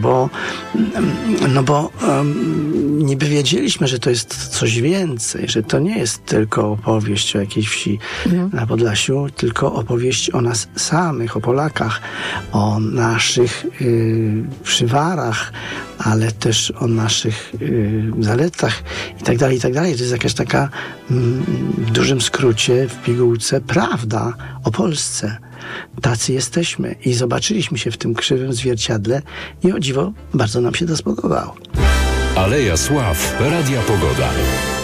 bo niby wiedzieliśmy, że to jest coś więcej, że to nie jest tylko opowieść o jakiejś wsi na Podlasiu, tylko opowieść o nas samych, o Polakach, o naszych przywarach, ale też o naszych zaletach i tak dalej, i tak dalej. To jest jakaś taka w dużym skrócie, w pigułce prawda o Polsce. Tacy jesteśmy i zobaczyliśmy się w tym krzywym zwierciadle i o dziwo bardzo nam się to spodobało. Aleja Sław, Radia Pogoda.